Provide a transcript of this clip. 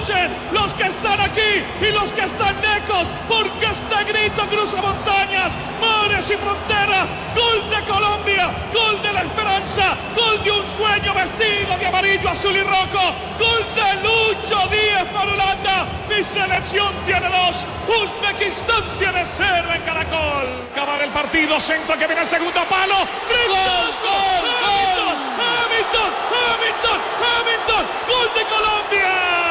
escuchen los que están aquí y los que están lejos, porque este grito cruza montañas, mares y fronteras. Gol de Colombia, gol de la esperanza, gol de un sueño vestido de amarillo, azul y rojo, gol de Lucho Díaz para Holanda. Mi selección tiene 2, Uzbekistán tiene 0 en Caracol. Acabar el partido, centro que viene el segundo palo. Hamilton, gol de Colombia.